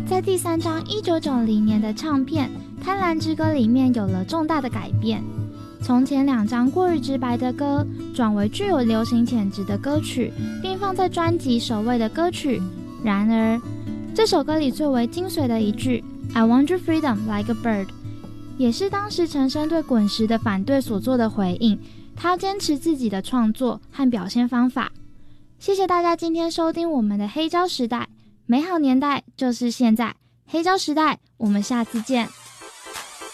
在第3张1990年的唱片《贪婪之歌》里面有了重大的改变，从前2张过于直白的歌转为具有流行潜质的歌曲，并放在专辑首位的歌曲。然而这首歌里最为精髓的一句 I want your freedom like a bird， 也是当时陈升对滚石的反对所做的回应，他坚持自己的创作和表现方法。谢谢大家今天收听我们的黑胶时代，美好年代就是现在，黑胶时代，我们下次见。